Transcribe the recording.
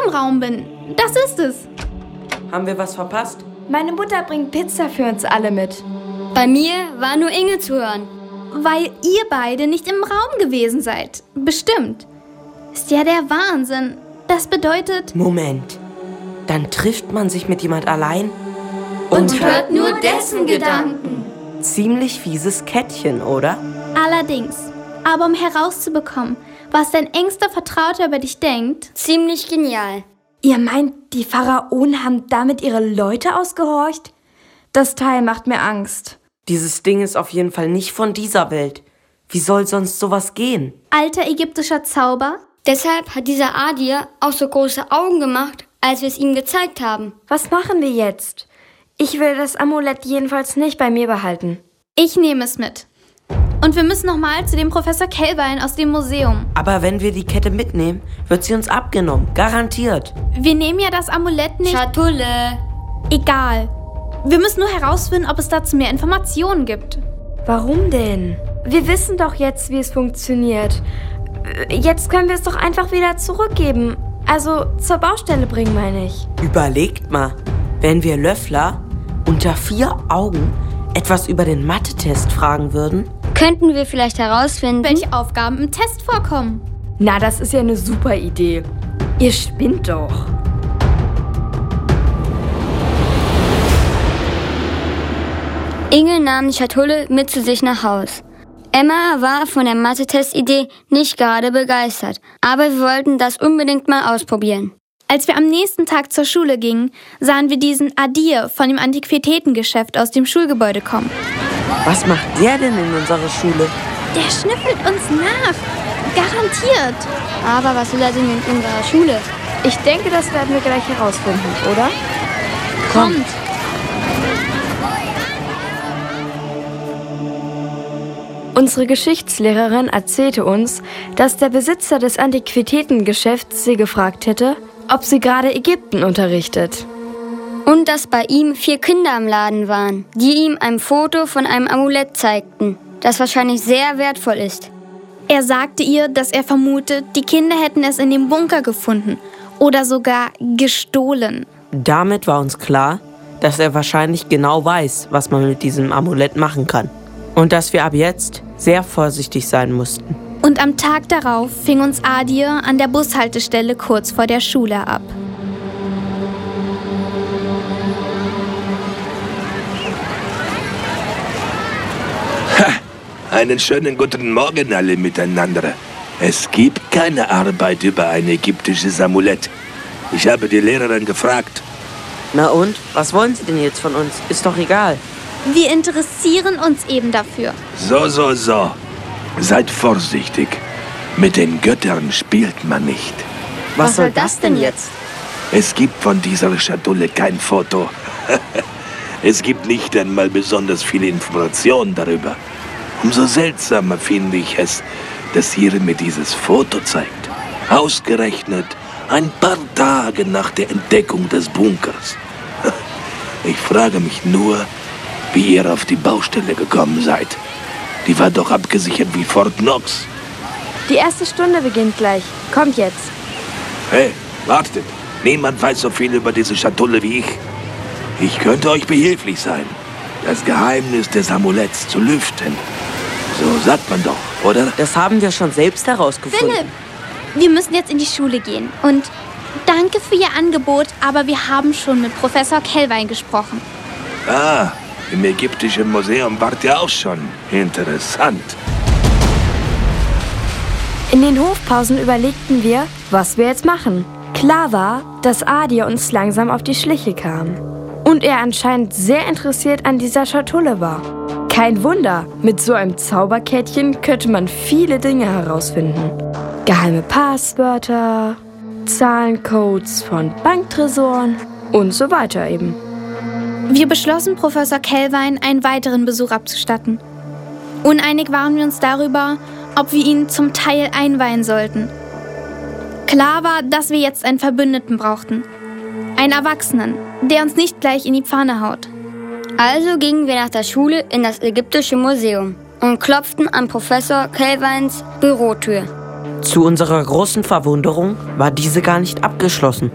im Raum bin. Das ist es. Haben wir was verpasst? Meine Mutter bringt Pizza für uns alle mit. Bei mir war nur Inge zu hören. Weil ihr beide nicht im Raum gewesen seid. Bestimmt. Ist ja der Wahnsinn. Das bedeutet... Moment. Dann trifft man sich mit jemand allein Und hört nur dessen Gedanken. Ziemlich fieses Kettchen, oder? Allerdings. Aber um herauszubekommen, was dein engster Vertrauter über dich denkt... Ziemlich genial. Ihr meint, die Pharaonen haben damit ihre Leute ausgehorcht? Das Teil macht mir Angst. Dieses Ding ist auf jeden Fall nicht von dieser Welt. Wie soll sonst sowas gehen? Alter ägyptischer Zauber? Deshalb hat dieser Adir auch so große Augen gemacht, als wir es ihm gezeigt haben. Was machen wir jetzt? Ich will das Amulett jedenfalls nicht bei mir behalten. Ich nehme es mit. Und wir müssen nochmal zu dem Professor Kelvin aus dem Museum. Aber wenn wir die Kette mitnehmen, wird sie uns abgenommen. Garantiert. Wir nehmen ja das Amulett nicht... Schatulle. Egal. Wir müssen nur herausfinden, ob es dazu mehr Informationen gibt. Warum denn? Wir wissen doch jetzt, wie es funktioniert. Jetzt können wir es doch einfach wieder zurückgeben. Also zur Baustelle bringen, meine ich. Überlegt mal, wenn wir Löffler unter 4 Augen etwas über den Mathe-Test fragen würden? Könnten wir vielleicht herausfinden, Welche Aufgaben im Test vorkommen? Na, das ist ja eine super Idee. Ihr spinnt doch. Inge nahm die Schatulle mit zu sich nach Haus. Emma war von der Mathe-Test-Idee nicht gerade begeistert, aber wir wollten das unbedingt mal ausprobieren. Als wir am nächsten Tag zur Schule gingen, sahen wir diesen Adir von dem Antiquitätengeschäft aus dem Schulgebäude kommen. Was macht der denn in unserer Schule? Der schnüffelt uns nach. Garantiert. Aber was will er denn in unserer Schule? Ich denke, das werden wir gleich herausfinden, oder? Kommt. Unsere Geschichtslehrerin erzählte uns, dass der Besitzer des Antiquitätengeschäfts sie gefragt hätte, ob sie gerade Ägypten unterrichtet. Und dass bei ihm 4 Kinder im Laden waren, die ihm ein Foto von einem Amulett zeigten, das wahrscheinlich sehr wertvoll ist. Er sagte ihr, dass er vermutet, die Kinder hätten es in dem Bunker gefunden oder sogar gestohlen. Damit war uns klar, dass er wahrscheinlich genau weiß, was man mit diesem Amulett machen kann. Und dass wir ab jetzt sehr vorsichtig sein mussten. Und am Tag darauf fing uns Adir an der Bushaltestelle kurz vor der Schule ab. Einen schönen guten Morgen alle miteinander. Es gibt keine Arbeit über ein ägyptisches Amulett. Ich habe die Lehrerin gefragt. Na und? Was wollen Sie denn jetzt von uns? Ist doch egal. Wir interessieren uns eben dafür. So. Seid vorsichtig. Mit den Göttern spielt man nicht. Was soll das denn jetzt? Es gibt von dieser Schatulle kein Foto. Es gibt nicht einmal besonders viele Informationen darüber. Umso seltsamer finde ich es, dass ihr mir dieses Foto zeigt. Ausgerechnet ein paar Tage nach der Entdeckung des Bunkers. Ich frage mich nur, wie ihr auf die Baustelle gekommen seid. Die war doch abgesichert wie Fort Knox. Die erste Stunde beginnt gleich. Kommt jetzt. Hey, wartet. Niemand weiß so viel über diese Schatulle wie ich. Ich könnte euch behilflich sein, das Geheimnis des Amuletts zu lüften. So sagt man doch, oder? Das haben wir schon selbst herausgefunden. Philipp, wir müssen jetzt in die Schule gehen. Und danke für Ihr Angebot, aber wir haben schon mit Professor Kelvin gesprochen. Ah, im Ägyptischen Museum wart ihr auch schon. Interessant. In den Hofpausen überlegten wir, was wir jetzt machen. Klar war, dass Adir uns langsam auf die Schliche kam. Und er anscheinend sehr interessiert an dieser Schatulle war. Kein Wunder, mit so einem Zauberkettchen könnte man viele Dinge herausfinden. Geheime Passwörter, Zahlencodes von Banktresoren und so weiter eben. Wir beschlossen, Professor Kelvin einen weiteren Besuch abzustatten. Uneinig waren wir uns darüber, ob wir ihn zum Teil einweihen sollten. Klar war, dass wir jetzt einen Verbündeten brauchten. Einen Erwachsenen, der uns nicht gleich in die Pfanne haut. Also gingen wir nach der Schule in das Ägyptische Museum und klopften an Professor Kelvins Bürotür. Zu unserer großen Verwunderung war diese gar nicht abgeschlossen.